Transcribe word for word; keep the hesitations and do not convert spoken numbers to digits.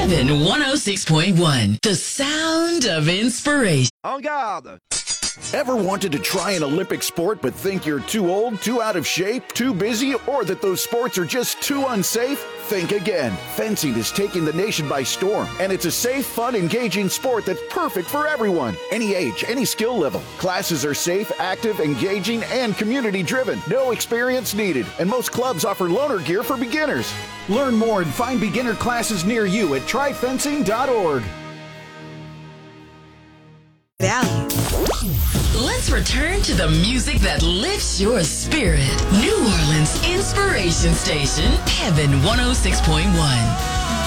Heaven one oh six point one, the sound of inspiration. En garde! Ever wanted to try an Olympic sport but think you're too old, too out of shape, too busy, or that those sports are just too unsafe? Think again. Fencing is taking the nation by storm, and it's a safe, fun, engaging sport that's perfect for everyone. Any age, any skill level. Classes are safe, active, engaging, and community-driven. No experience needed, and most clubs offer loaner gear for beginners. Learn more and find beginner classes near you at try fencing dot org. Value. Let's return to the music that lifts your spirit. New Orleans Inspiration Station, Heaven one oh six point one.